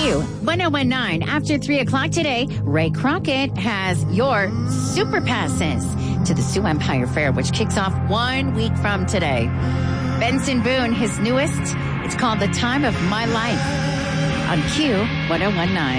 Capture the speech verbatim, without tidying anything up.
Q one oh one nine. After three o'clock today, Ray Crockett has your super passes to the Sioux Empire Fair, which kicks off one week from today. Benson Boone, his newest, it's called The Time of My Life on Q one oh one nine.